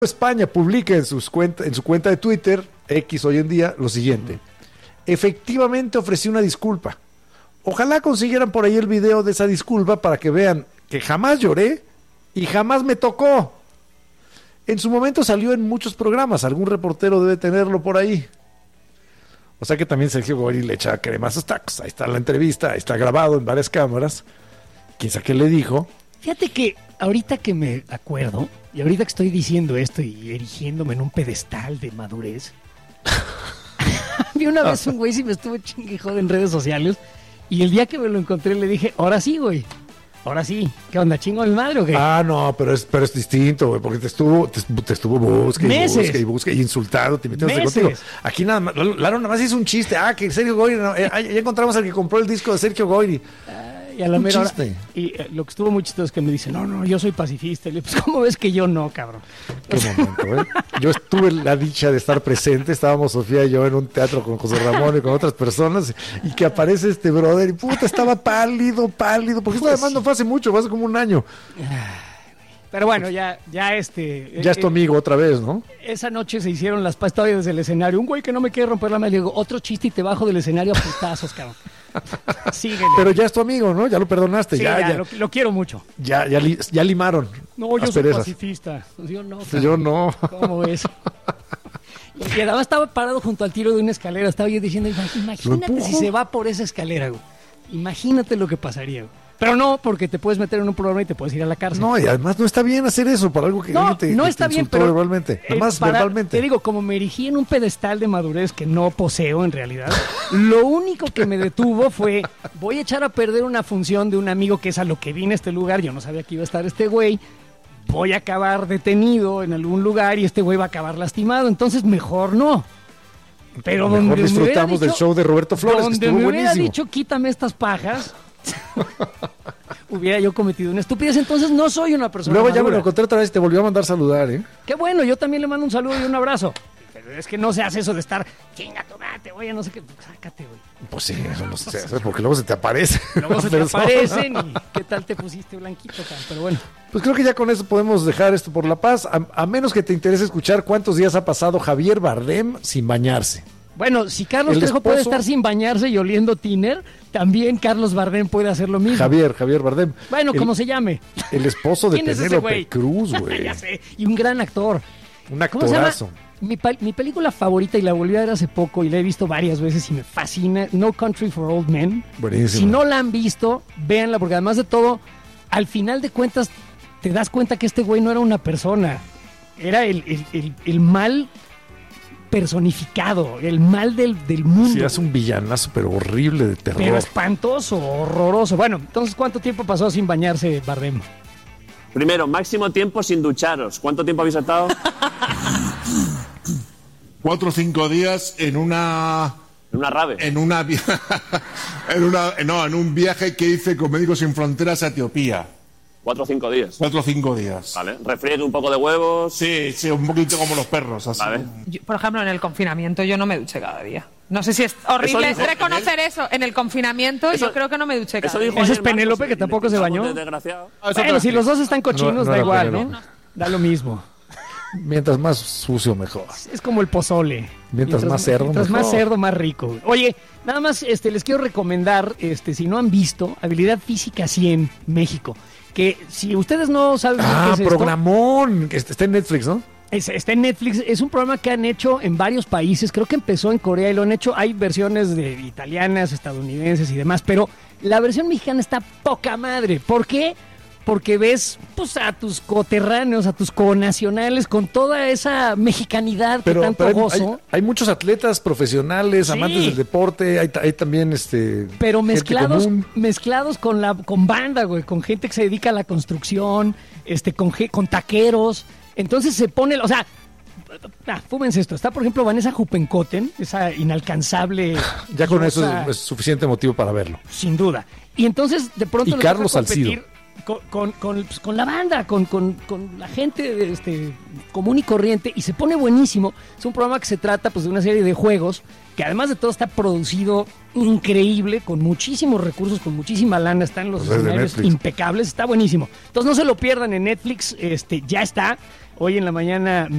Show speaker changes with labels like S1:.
S1: España publica en su cuenta de Twitter, X hoy en día, lo siguiente. Efectivamente ofrecí una disculpa. Ojalá consiguieran por ahí el video de esa disculpa para que vean que jamás lloré y jamás me tocó. En su momento salió en muchos programas, algún reportero debe tenerlo por ahí. O sea que también Sergio Goyri le echa cremazos tacos. Ahí está la entrevista, ahí está grabado en varias cámaras. ¿Quién sabe qué le dijo?
S2: Fíjate que ahorita que me acuerdo, y ahorita que estoy diciendo esto y erigiéndome en un pedestal de madurez, vi una vez un güey si me estuvo chingue jode en redes sociales, y el día que me lo encontré le dije, ahora sí, güey. Ahora sí, ¿qué onda? ¿Chingo el madre o qué?
S1: Ah, no, pero es distinto, güey, porque te estuvo busque y insultando, te metiéndose contigo. Aquí nada más, Laro nada más hizo un chiste. Ah, que Sergio Goyri, ya encontramos al que compró el disco de Sergio Goyri.
S2: Y a la mera hora, y lo que estuvo muy chistoso es que me dice, no, yo soy pacifista. Y le digo, pues, ¿cómo ves que yo no, cabrón?
S1: Qué momento, Yo tuve la dicha de estar presente, estábamos Sofía y yo en un teatro con José Ramón y con otras personas, y que aparece este brother, y puta, estaba pálido, porque esto además no fue hace mucho, fue hace como un año.
S2: Pero bueno, ya
S1: Ya es tu amigo otra vez, ¿no?
S2: Esa noche se hicieron las pastorias desde el escenario. Un güey que no me quiere romper la madre. Le digo, otro chiste y te bajo del escenario a putazos, cabrón. Síguele.
S1: Pero ya es tu amigo, ¿no? Ya lo perdonaste.
S2: Sí, ya. Lo quiero mucho.
S1: Ya limaron.
S2: No, yo soy pacifista. Yo no. Cabrón.
S1: Yo no.
S2: ¿Cómo ves? Y además estaba parado junto al tiro de una escalera. Estaba yo diciendo, imagínate si se va por esa escalera, güey. Imagínate lo que pasaría, güey. Pero no, porque te puedes meter en un programa y te puedes ir a la cárcel.
S1: No, y además no está bien hacer eso para algo que
S2: no está bien, pero
S1: verbalmente. Además, verbalmente.
S2: Te digo, como me erigí en un pedestal de madurez que no poseo en realidad, lo único que me detuvo fue, voy a echar a perder una función de un amigo que es a lo que vine a este lugar. Yo no sabía que iba a estar este güey. Voy a acabar detenido en algún lugar y este güey va a acabar lastimado. Entonces, mejor no. Pero
S1: mejor disfrutamos del show de Roberto Flores, que estuvo buenísimo.
S2: Donde me hubiera dicho, quítame estas pajas... hubiera yo cometido una estupidez, entonces no soy una persona
S1: Luego
S2: madura.
S1: Ya me lo encontré otra vez y te volvió a mandar saludar,
S2: Qué bueno, yo también le mando un saludo y un abrazo. Pero es que no se hace eso de estar, chinga tu mate, oye, no sé qué, sácate, güey.
S1: Pues sí, eso no se hace, porque luego se te aparece.
S2: Luego se te aparecen y qué tal te pusiste blanquito, pero bueno.
S1: Pues creo que ya con eso podemos dejar esto por la paz, a menos que te interese escuchar cuántos días ha pasado Javier Bardem sin bañarse.
S2: Bueno, si Carlos Trejo puede estar sin bañarse y oliendo tiner, también Carlos Bardem puede hacer lo mismo.
S1: Javier Bardem.
S2: Bueno, como se llame.
S1: El esposo de Penélope Cruz, güey.
S2: Ya sé, y un gran actor.
S1: Un actorazo.
S2: Mi película favorita, y la volví a ver hace poco, y la he visto varias veces y me fascina, No Country for Old Men.
S1: Buenísimo.
S2: Si no la han visto, véanla, porque además de todo, al final de cuentas, te das cuenta que este güey no era una persona. Era el mal personificado, el mal del mundo.
S1: Sí, es un villanazo, pero horrible, de terror.
S2: Pero espantoso, horroroso. Bueno, entonces, ¿cuánto tiempo pasó sin bañarse Bardem?
S3: Primero, máximo tiempo sin ducharos. ¿Cuánto tiempo habéis estado?
S4: 4 o 5 días en una...
S3: ¿En una rave?
S4: En un viaje que hice con Médicos Sin Fronteras a Etiopía.
S3: 4 o 5 días.
S4: 4 o 5 días.
S3: Vale. ¿Refriegue un poco de huevos?
S4: Sí, un poquito como los perros, así.
S3: Vale.
S5: Yo, por ejemplo, en el confinamiento yo no me duché cada día. No sé si es horrible reconocer eso. En el confinamiento yo creo que no me duché cada día.
S2: Esa es Penélope, que tampoco se bañó. Bueno, si los dos están cochinos, da igual, ¿no? Da lo mismo.
S1: Mientras más sucio, mejor.
S2: Es como el pozole.
S1: Mientras más cerdo,
S2: mientras
S1: mejor.
S2: Más cerdo, más rico. Oye, nada más les quiero recomendar, si no han visto, Habilidad Física 100 México. Que si ustedes no saben qué es esto,
S1: programón, que está en Netflix, ¿no?
S2: Está en Netflix, es un programa que han hecho en varios países, creo que empezó en Corea y lo han hecho, hay versiones de italianas, estadounidenses y demás, pero la versión mexicana está poca madre. ¿Por qué? Porque ves pues a tus coterráneos, a tus connacionales con toda esa mexicanidad que tanto gozo.
S1: Hay muchos atletas profesionales, sí, amantes del deporte, hay también
S2: pero mezclados con banda, güey, con gente que se dedica a la construcción, con taqueros. Entonces se pone, o sea, fúmense esto. Está, por ejemplo, Vanessa Huppenkotten, esa inalcanzable.
S1: Ya con eso es suficiente motivo para verlo.
S2: Sin duda. Y entonces, de pronto,
S1: Carlos Salcido.
S2: Con la banda, con la gente común y corriente, y se pone buenísimo. Es un programa que se trata pues de una serie de juegos que además de todo está producido increíble, con muchísimos recursos, con muchísima lana, están los escenarios impecables, está buenísimo. Entonces no se lo pierdan en Netflix, ya está. Hoy en la mañana